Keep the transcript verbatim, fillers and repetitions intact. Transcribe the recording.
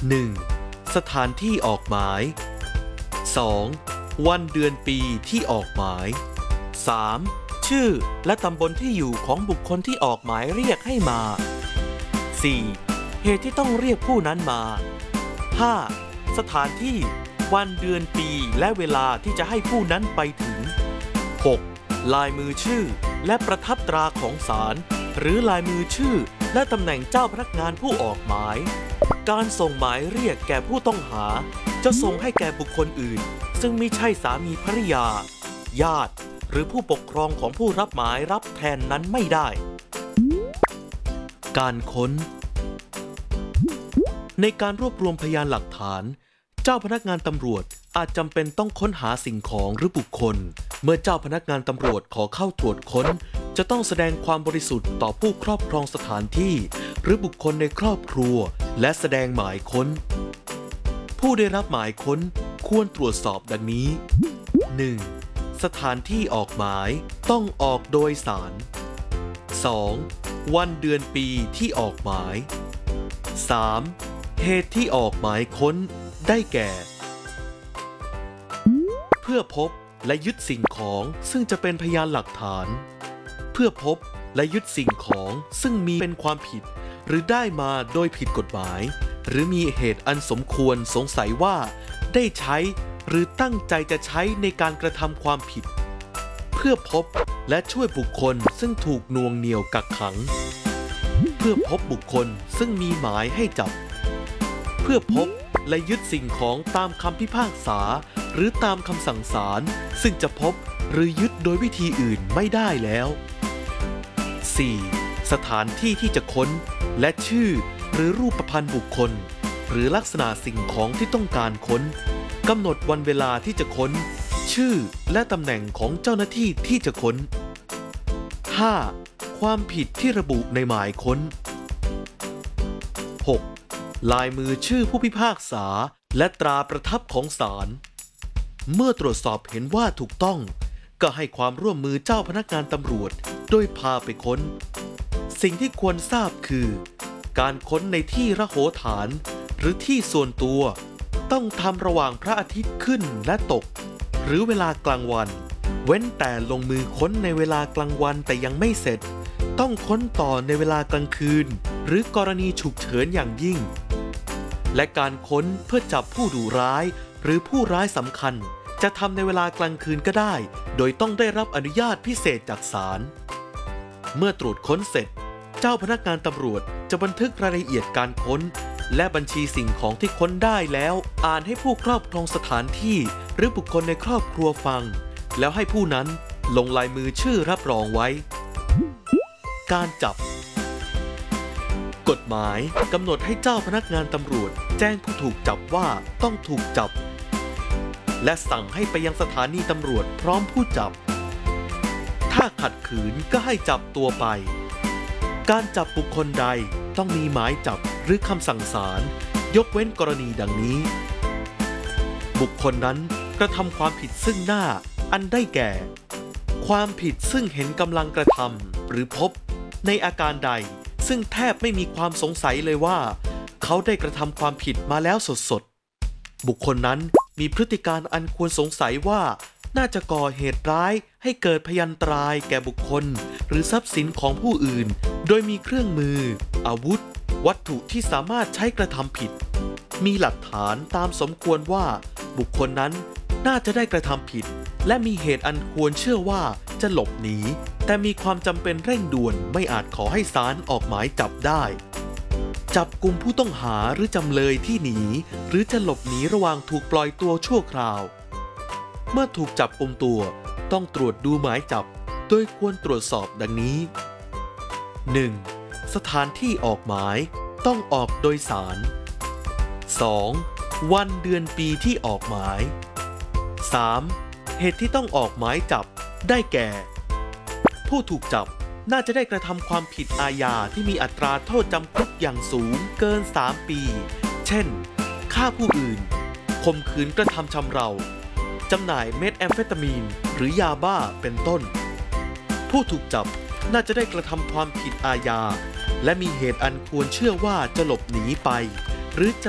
หนึ่ง. สถานที่ออกหมาย สอง. วันเดือนปีที่ออกหมาย สาม. ชื่อและตำบลที่อยู่ของบุคคลที่ออกหมายเรียกให้มา สี่. เหตุที่ต้องเรียกผู้นั้นมา ห้า. สถานที่วันเดือนปีและเวลาที่จะให้ผู้นั้นไปถึง หก. ลายมือชื่อและประทับตราของศาลหรือลายมือชื่อและตำแหน่งเจ้าพนักงานผู้ออกหมายการส่งหมายเรียกแก่ผู้ต้องหาจะส่งให้แก่บุคคลอื่นซึ่งไม่ใช่สามีภริยาญาติหรือผู้ปกครองของผู้รับหมายรับแทนนั้นไม่ได้การค้นในการรวบรวมพยานหลักฐานเจ้าพนักงานตำรวจอาจจำเป็นต้องค้นหาสิ่งของหรือบุคคลเมื่อเจ้าพนักงานตำรวจขอเข้าตรวจค้นจะต้องแสดงความบริสุทธิ์ต่อผู้ครอบครองสถานที่หรือบุคคลในครอบครัวและแสดงหมายค้นผู้ได้รับหมายค้นควรตรวจสอบดังนี้ หนึ่ง. สถานที่ออกหมายต้องออกโดยศาล สอง. วันเดือนปีที่ออกหมาย สาม. เหตุที่ออกหมายค้นได้แก่เพื่อพบและยึดสิ่งของซึ่งจะเป็นพยานหลักฐานเพื่อพบและยึดสิ่งของซึ่งมีเป็นความผิดหรือได้มาโดยผิดกฎหมายหรือมีเหตุอันสมควรสงสัยว่าได้ใช้หรือตั้งใจจะใช้ในการกระทำความผิดเพื่อพบและช่วยบุคคลซึ่งถูกนวงเหนี่ยวกักขังเพื่อพบบุคคลซึ่งมีหมายให้จับเพื่อพบและยึดสิ่งของตามคำพิพากษาหรือตามคำสั่งศาลซึ่งจะพบหรือยึดโดยวิธีอื่นไม่ได้แล้ว สี่. สถานที่ที่จะค้นและชื่อหรือรูปพรรณบุคคลหรือลักษณะสิ่งของที่ต้องการค้นกำหนดวันเวลาที่จะค้นชื่อและตำแหน่งของเจ้าหน้าที่ที่จะค้น ห้า. ความผิดที่ระบุในหมายค้น หก. ลายมือชื่อผู้พิพากษาและตราประทับของศาลเมื่อตรวจสอบเห็นว่าถูกต้องก็ให้ความร่วมมือเจ้าพนักงานตำรวจโดยพาไปค้นสิ่งที่ควรทราบคือการค้นในที่ระโหฐานหรือที่ส่วนตัวต้องทำระหว่างพระอาทิตย์ขึ้นและตกหรือเวลากลางวันเว้นแต่ลงมือค้นในเวลากลางวันแต่ยังไม่เสร็จต้องค้นต่อในเวลากลางคืนหรือกรณีฉุกเฉินอย่างยิ่งและการค้นเพื่อจับผู้ดุร้ายหรือผู้ร้ายสำคัญจะทำในเวลากลางคืนก็ได้โดยต้องได้รับอนุญาตพิเศษจากศาลเมื่อตรวจค้นเสร็จเจ้าพนักงานตำรวจจะบันทึกรายละเอียดการค้นและบัญชีสิ่งของที่ค้นได้แล้วอ่านให้ผู้ครอบครองสถานที่หรือบุคคลในครอบครัวฟังแล้วให้ผู้นั้นลงลายมือชื่อรับรองไว้การจับกฎหมายกำหนดให้เจ้าพนักงานตำรวจแจ้งผู้ถูกจับว่าต้องถูกจับและสั่งให้ไปยังสถานีตำรวจพร้อมผู้จับถ้าขัดขืนก็ให้จับตัวไปการจับบุคคลใดต้องมีหมายจับหรือคำสั่งศาลยกเว้นกรณีดังนี้บุคคลนั้นกระทำความผิดซึ่งหน้าอันได้แก่ความผิดซึ่งเห็นกำลังกระทำหรือพบในอาการใดซึ่งแทบไม่มีความสงสัยเลยว่าเขาได้กระทำความผิดมาแล้วสดๆบุคคลนั้นมีพฤติการอันควรสงสัยว่าน่าจะก่อเหตุร้ายให้เกิดพยันตรายแก่บุคคลหรือทรัพย์สินของผู้อื่นโดยมีเครื่องมืออาวุธวัตถุที่สามารถใช้กระทำผิดมีหลักฐานตามสมควรว่าบุคคลนั้นน่าจะได้กระทำผิดและมีเหตุอันควรเชื่อว่าจะหลบหนีแต่มีความจำเป็นเร่งด่วนไม่อาจขอให้ศาลออกหมายจับได้จับกุมผู้ต้องหาหรือจำเลยที่หนีหรือจะหลบหนีระหว่างถูกปล่อยตัวชั่วคราวเมื่อถูกจับกุมตัวต้องตรวจดูหมายจับโดยควรตรวจสอบดังนี้ หนึ่ง. สถานที่ออกหมายต้องออกโดยศาล สอง. วันเดือนปีที่ออกหมาย สาม. เหตุที่ต้องออกหมายจับได้แก่ผู้ถูกจับน่าจะได้กระทำความผิดอาญาที่มีอัตราโทษจำคุกอย่างสูงเกินสามปีเช่นฆ่าผู้อื่นข่มขืนกระทำชำเราจำหน่ายเมทแอมเฟตามีนหรือยาบ้าเป็นต้นผู้ถูกจับน่าจะได้กระทำความผิดอาญาและมีเหตุอันควรเชื่อว่าจะหลบหนีไปหรือจะ